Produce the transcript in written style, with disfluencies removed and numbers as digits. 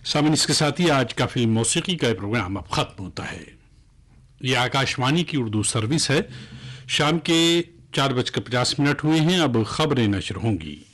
सामने इसके साथ ही आज का फिल्म मौसीकी का प्रोग्राम अब खत्म होता है। ये आकाशवाणी की उर्दू सर्विस है। शाम के 4:50 हुए हैं। अब खबरें नशर होंगी।